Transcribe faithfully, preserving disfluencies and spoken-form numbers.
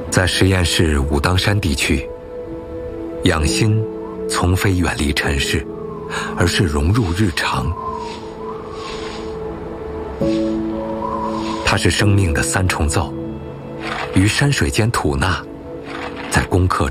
在实验室武当山地区，养心从非远离尘世，而是融入日常。它是生命的三重奏，于山水间吐纳，在功课